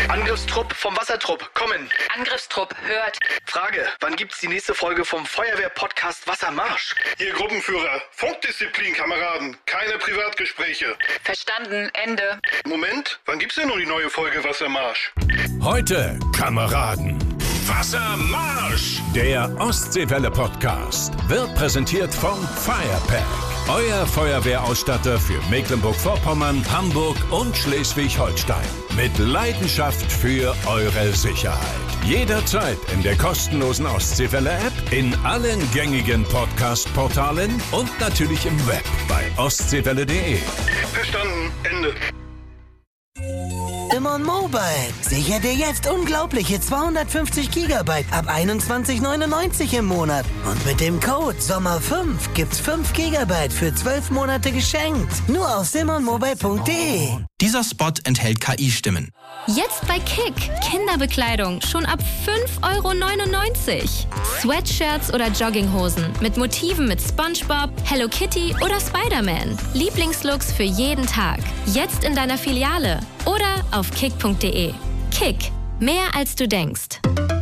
Angriffstrupp vom Wassertrupp, kommen. Angriffstrupp, hört. Frage, wann gibt's die nächste Folge vom Feuerwehr-Podcast Wassermarsch? Ihr Gruppenführer, Funkdisziplin, Kameraden, keine Privatgespräche. Verstanden, Ende. Moment, wann gibt's denn noch die neue Folge Wassermarsch? Heute, Kameraden. Wassermarsch! Der Ostseewelle-Podcast wird präsentiert von Firepack. Euer Feuerwehrausstatter für Mecklenburg-Vorpommern, Hamburg und Schleswig-Holstein. Mit Leidenschaft für eure Sicherheit. Jederzeit in der kostenlosen Ostseewelle-App, in allen gängigen Podcast-Portalen und natürlich im Web bei ostseewelle.de. Verstanden, Ende. Simon Mobile. Sicher dir jetzt unglaubliche 250 GB ab 21,99 im Monat. Und mit dem Code SOMMER5 gibt's 5 GB für 12 Monate geschenkt. Nur auf simonmobile.de. Dieser Spot enthält KI-Stimmen. Jetzt bei Kick. Kinderbekleidung schon ab 5,99 €. Sweatshirts oder Jogginghosen mit Motiven mit SpongeBob, Hello Kitty oder Spider-Man. Lieblingslooks für jeden Tag. Jetzt in deiner Filiale oder auf kick.de. Kick. Mehr als du denkst.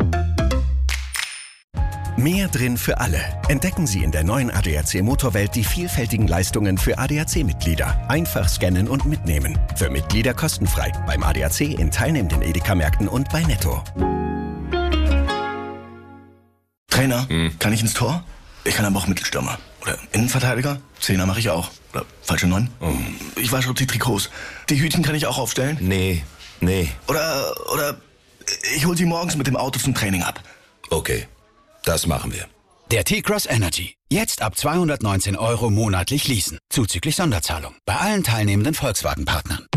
Mehr drin für alle. Entdecken Sie in der neuen ADAC Motorwelt die vielfältigen Leistungen für ADAC-Mitglieder. Einfach scannen und mitnehmen. Für Mitglieder kostenfrei. Beim ADAC in teilnehmenden Edeka-Märkten und bei Netto. Trainer, kann ich ins Tor? Ich kann aber auch Mittelstürmer. Oder Innenverteidiger? Zehner mache ich auch. Oder falsche 9? Ich wasche die Trikots. Die Hütchen kann ich auch aufstellen? Nee. Oder ich hol sie morgens mit dem Auto zum Training ab. Okay, das machen wir. Der T-Cross Energy. Jetzt ab 219 € monatlich leasen. Zuzüglich Sonderzahlung. Bei allen teilnehmenden Volkswagen-Partnern.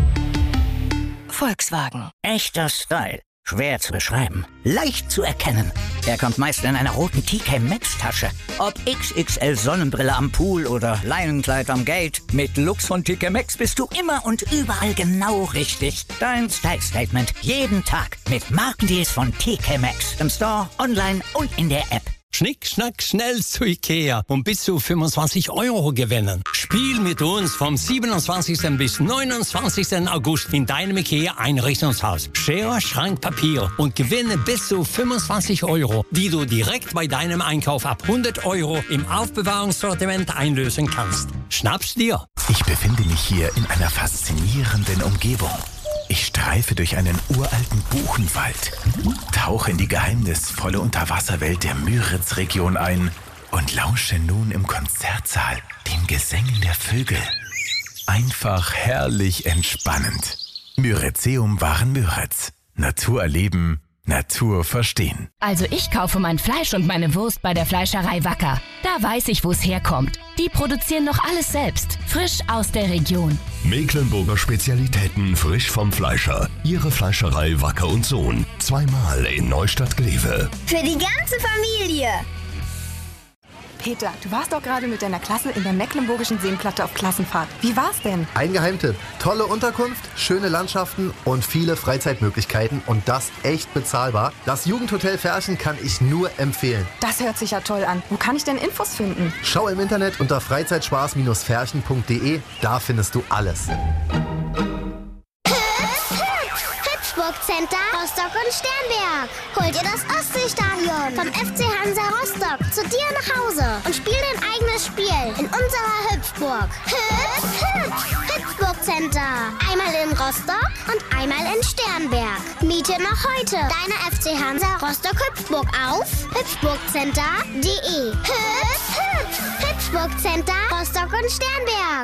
Volkswagen. Echter Style. Schwer zu beschreiben. Leicht zu erkennen. Er kommt meist in einer roten TK Maxx-Tasche. Ob XXL Sonnenbrille am Pool oder Leinenkleid am Gate. Mit Lux von TK Maxx bist du immer und überall genau richtig. Dein Style-Statement. Jeden Tag. Mit Markendeals von TK Maxx. Im Store, online und in der App. Schnick, schnack, schnell zu Ikea und bis zu 25 € gewinnen. Spiel mit uns vom 27. bis 29. August in deinem Ikea-Einrichtungshaus. Schere, Schrank, Papier und gewinne bis zu 25 €, die du direkt bei deinem Einkauf ab 100 € im Aufbewahrungssortiment einlösen kannst. Schnapp's dir! Ich befinde mich hier in einer faszinierenden Umgebung. Ich streife durch einen uralten Buchenwald, tauche in die geheimnisvolle Unterwasserwelt der Müritz-Region ein und lausche nun im Konzertsaal den Gesängen der Vögel. Einfach herrlich entspannend. Müritzeum waren Müritz. Natur erleben, Natur verstehen. Also ich kaufe mein Fleisch und meine Wurst bei der Fleischerei Wacker. Da weiß ich, wo es herkommt. Die produzieren noch alles selbst, frisch aus der Region. Mecklenburger Spezialitäten frisch vom Fleischer. Ihre Fleischerei Wacker und Sohn. Zweimal in Neustadt-Glewe. Für die ganze Familie. Peter, du warst doch gerade mit deiner Klasse in der Mecklenburgischen Seenplatte auf Klassenfahrt. Wie war's denn? Ein Geheimtipp. Tolle Unterkunft, schöne Landschaften und viele Freizeitmöglichkeiten und das echt bezahlbar. Das Jugendhotel Ferchen kann ich nur empfehlen. Das hört sich ja toll an. Wo kann ich denn Infos finden? Schau im Internet unter freizeitspaß-ferchen.de. Da findest du alles. Center Rostock und Sternberg. Hol dir das Ostseestadion vom FC Hansa Rostock zu dir nach Hause und spiel dein eigenes Spiel in unserer Hüpfburg. Hüpfburg Center. Einmal in Rostock und einmal in Sternberg. Miete noch heute deine FC Hansa Rostock Hüpfburg auf hüpfburgcenter.de. Hüpfburg Center Rostock und Sternberg.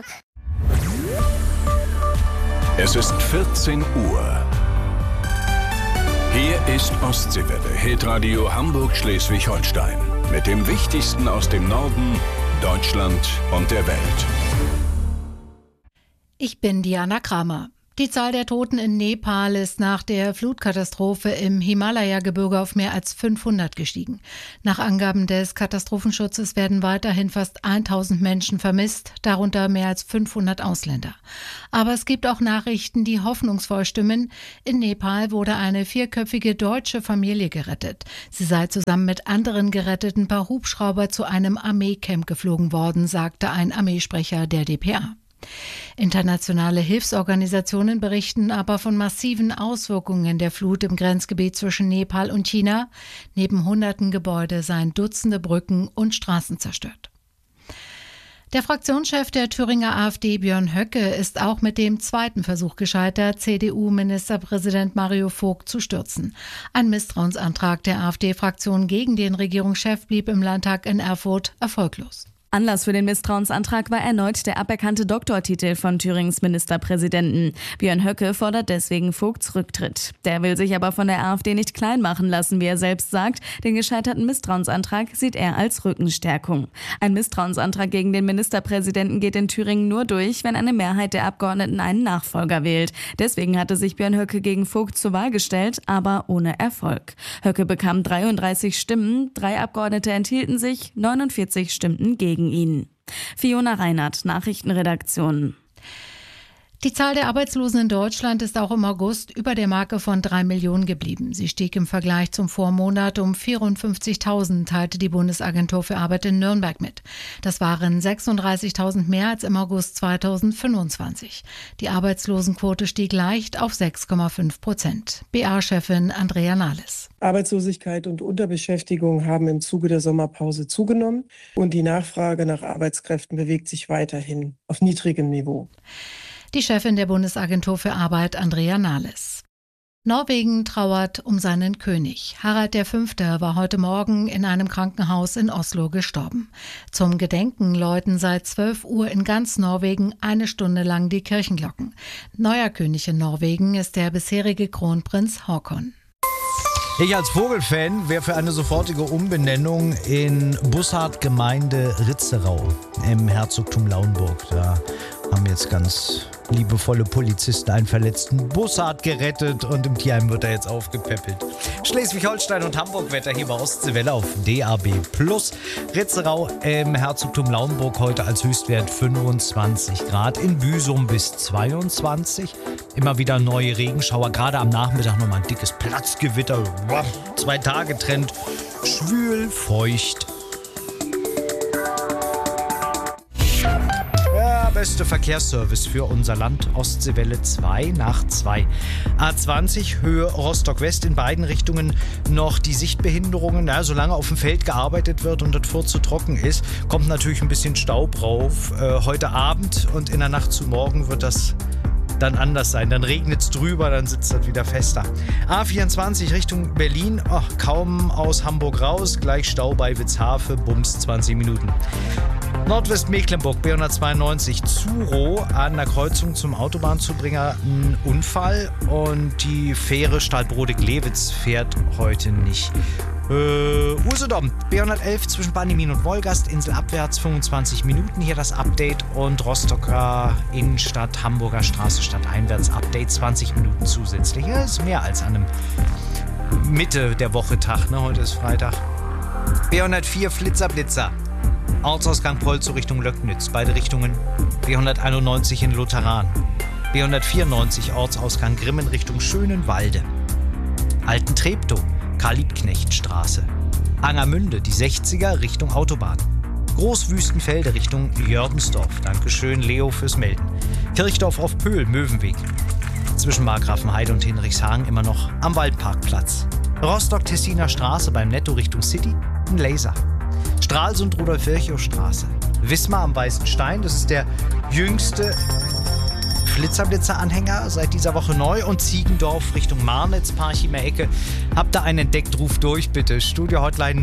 Es ist 14 Uhr. Hier ist Ostseewelle, Hitradio Hamburg-Schleswig-Holstein. Mit dem Wichtigsten aus dem Norden, Deutschland und der Welt. Ich bin Diana Kramer. Die Zahl der Toten in Nepal ist nach der Flutkatastrophe im Himalaya-Gebirge auf mehr als 500 gestiegen. Nach Angaben des Katastrophenschutzes werden weiterhin fast 1000 Menschen vermisst, darunter mehr als 500 Ausländer. Aber es gibt auch Nachrichten, die hoffnungsvoll stimmen. In Nepal wurde eine 4-köpfige deutsche Familie gerettet. Sie sei zusammen mit anderen Geretteten per Hubschrauber zu einem Armeecamp geflogen worden, sagte ein Armeesprecher der dpa. Internationale Hilfsorganisationen berichten aber von massiven Auswirkungen der Flut im Grenzgebiet zwischen Nepal und China. Neben hunderten Gebäude seien Dutzende Brücken und Straßen zerstört. Der Fraktionschef der Thüringer AfD, Björn Höcke, ist auch mit dem zweiten Versuch gescheitert, CDU-Ministerpräsident Mario Vogt zu stürzen. Ein Misstrauensantrag der AfD-Fraktion gegen den Regierungschef blieb im Landtag in Erfurt erfolglos. Anlass für den Misstrauensantrag war erneut der aberkannte Doktortitel von Thürings Ministerpräsidenten. Björn Höcke fordert deswegen Vogts Rücktritt. Der will sich aber von der AfD nicht klein machen lassen, wie er selbst sagt. Den gescheiterten Misstrauensantrag sieht er als Rückenstärkung. Ein Misstrauensantrag gegen den Ministerpräsidenten geht in Thüringen nur durch, wenn eine Mehrheit der Abgeordneten einen Nachfolger wählt. Deswegen hatte sich Björn Höcke gegen Vogt zur Wahl gestellt, aber ohne Erfolg. Höcke bekam 33 Stimmen, 3 Abgeordnete enthielten sich, 49 stimmten gegen ihn. Fiona Reinhardt, Nachrichtenredaktion. Die Zahl der Arbeitslosen in Deutschland ist auch im August über der Marke von 3 Millionen geblieben. Sie stieg im Vergleich zum Vormonat um 54.000, teilte die Bundesagentur für Arbeit in Nürnberg mit. Das waren 36.000 mehr als im August 2025. Die Arbeitslosenquote stieg leicht auf 6,5%. BA-Chefin Andrea Nahles. Arbeitslosigkeit und Unterbeschäftigung haben im Zuge der Sommerpause zugenommen und die Nachfrage nach Arbeitskräften bewegt sich weiterhin auf niedrigem Niveau. Die Chefin der Bundesagentur für Arbeit, Andrea Nahles. Norwegen trauert um seinen König. Harald V. war heute Morgen in einem Krankenhaus in Oslo gestorben. Zum Gedenken läuten seit 12 Uhr in ganz Norwegen 1 Stunde lang die Kirchenglocken. Neuer König in Norwegen ist der bisherige Kronprinz Haakon. Ich als Vogelfan wäre für eine sofortige Umbenennung in Bussard Gemeinde Ritzerau im Herzogtum Lauenburg. Da haben jetzt ganz liebevolle Polizisten einen verletzten Bussard gerettet und im Tierheim wird er jetzt aufgepäppelt. Schleswig-Holstein und Hamburg-Wetter hier bei Ostseewelle auf DAB+. Ritzerau im Herzogtum Lauenburg heute als Höchstwert 25 Grad. In Büsum bis 22. Immer wieder neue Regenschauer. Gerade am Nachmittag nochmal ein dickes Platzgewitter. 2 Tage Trend. Schwül, feucht. Beste Verkehrsservice für unser Land. Ostseewelle 2 nach 2. A20 Höhe Rostock-West in beiden Richtungen noch die Sichtbehinderungen. Ja, solange auf dem Feld gearbeitet wird und das Furt zu trocken ist, kommt natürlich ein bisschen Staub rauf. Heute Abend und in der Nacht zu morgen wird das dann anders sein. Dann regnet es drüber, dann sitzt das wieder fester. A24 Richtung Berlin, kaum aus Hamburg raus, gleich Stau bei Witzhafe, Bums 20 Minuten. Nordwestmecklenburg, B192 Zuro an der Kreuzung zum Autobahnzubringer ein Unfall und die Fähre Stahlbrode-Glewitz fährt heute nicht. Usedom, B111 zwischen Bannimin und Wolgast, Insel abwärts 25 Minuten, hier das Update und Rostocker Innenstadt, Hamburger Straße stadteinwärts Update 20 Minuten zusätzlich. Ja, ist mehr als an einem Mitte der Woche Tag, ne? Heute ist Freitag. B104 Flitzer. Ortsausgang Polzow Richtung Löcknitz, beide Richtungen. B191 in Lutheran. B194 Ortsausgang Grimmen Richtung Schönenwalde. Altentreptow, Karl-Liebknecht-Straße. Angermünde, die 60er Richtung Autobahn. Großwüstenfelde Richtung Jördensdorf. Dankeschön, Leo, fürs Melden. Kirchdorf auf Pöhl, Möwenweg. Zwischen Markgrafenheide und Hinrichshagen immer noch am Waldparkplatz. Rostock-Tessiner Straße beim Netto Richtung City, ein Laser. Stralsund Rudolf-Virchow-Straße. Wismar am Weißen Stein, das ist der jüngste Flitzer-Blitzer-Anhänger seit dieser Woche neu. Und Ziegendorf Richtung Marnitz, Parchimer Ecke. Habt ihr einen entdeckt, ruft durch bitte. Studio-Hotline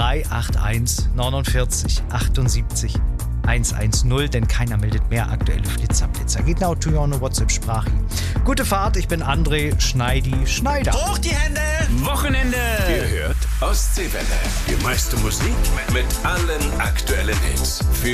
0381 49 78 110, denn keiner meldet mehr aktuelle Flitzer-Blitzer. Geht now to your WhatsApp-Sprache. Gute Fahrt, ich bin André Schneider. Hoch die Hände! Wochenende! Ihr hört Ostseewelle. Die meiste Musik mit allen aktuellen Hits.